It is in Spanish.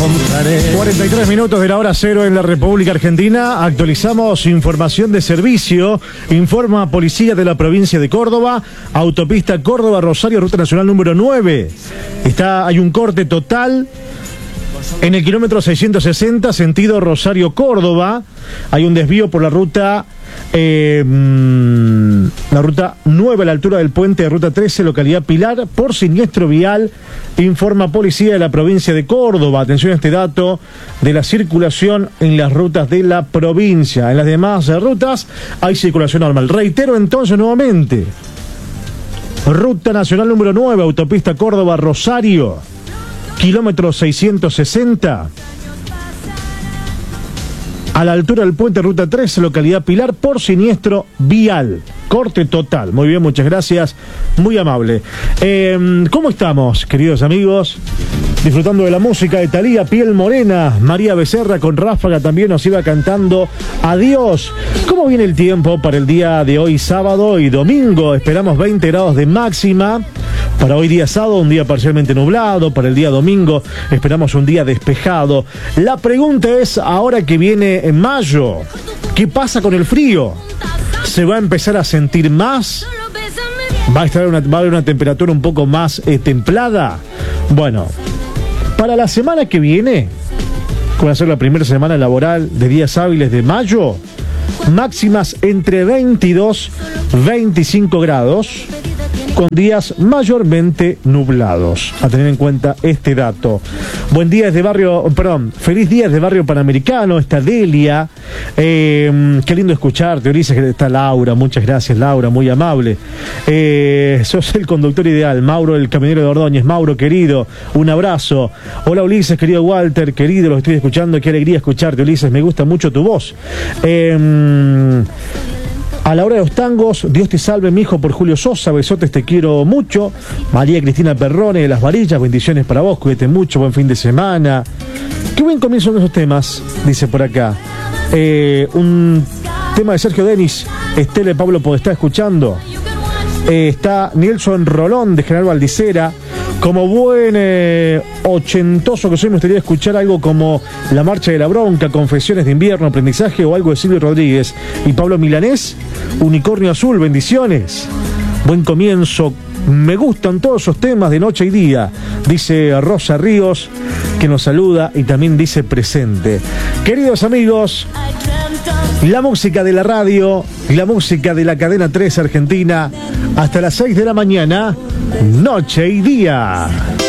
43 minutos de la hora cero en la República Argentina. Actualizamos información de servicio. Informa Policía de la provincia de Córdoba. Autopista Córdoba-Rosario, ruta nacional número 9. Hay un corte total en el kilómetro 660, sentido Rosario-Córdoba. Hay un desvío por la ruta 9 a la altura del puente de ruta 13, localidad Pilar, por siniestro vial. Informa Policía de la provincia de Córdoba. Atención a este dato de la circulación en las rutas de la provincia. En las demás rutas hay circulación normal. Reitero entonces nuevamente: ruta nacional número 9, autopista Córdoba-Rosario, kilómetro 660, a la altura del puente ruta 13, localidad Pilar, por siniestro vial. Corte total. Muy bien, muchas gracias. Muy amable. ¿Cómo estamos, queridos amigos? Disfrutando de la música de Thalía, Piel Morena. María Becerra con Ráfaga también nos iba cantando Adiós. ¿Cómo viene el tiempo para el día de hoy, sábado y domingo? Esperamos 20 grados de máxima. Para hoy día sábado, un día parcialmente nublado. Para el día domingo esperamos un día despejado. La pregunta es, ahora que viene en mayo, ¿qué pasa con el frío? ¿Se va a empezar a sentir más? ¿Va a haber una temperatura un poco más templada? Bueno, para la semana que viene, que va a ser la primera semana laboral de días hábiles de mayo, máximas entre 22 y 25 grados, con días mayormente nublados. A tener en cuenta este dato. Feliz día de Barrio Panamericano. Está Delia. Qué lindo escucharte, Ulises. Está Laura. Muchas gracias, Laura, muy amable. Sos el conductor ideal. Mauro, el camionero de Ordóñez. Mauro, querido, un abrazo. Hola, Ulises, querido Walter, querido, los estoy escuchando. Qué alegría escucharte, Ulises. Me gusta mucho tu voz. A la hora de los tangos, Dios te salve, mi hijo, por Julio Sosa. Besotes, te quiero mucho. María Cristina Perrone de Las Varillas, bendiciones para vos, cuídate mucho, buen fin de semana. Qué buen comienzo con esos temas, dice por acá. Un tema de Sergio Denis, Estela Pablo Podestá escuchando. Está Nelson Rolón de General Valdicera. Como buen ochentoso que soy, me gustaría escuchar algo como La Marcha de la Bronca, Confesiones de Invierno, Aprendizaje, o algo de Silvio Rodríguez. Y Pablo Milanés, Unicornio Azul, bendiciones. Buen comienzo. Me gustan todos esos temas de noche y día, dice Rosa Ríos, que nos saluda y también dice presente. Queridos amigos, la música de la radio, la música de la cadena 3 Argentina, hasta las 6 de la mañana, noche y día.